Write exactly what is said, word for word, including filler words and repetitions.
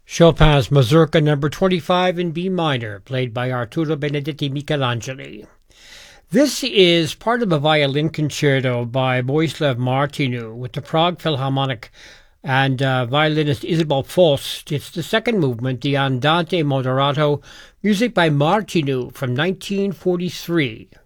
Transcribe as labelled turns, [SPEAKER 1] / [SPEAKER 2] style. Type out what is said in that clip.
[SPEAKER 1] Chopin's Mazurka number twenty-five in B minor, played by Arturo Benedetti Michelangeli. This is part of a violin concerto by Bohuslav Martinu with the Prague Philharmonic and uh, violinist Isabel Faust. It's the second movement, the Andante Moderato, music by Martinu from nineteen forty-three.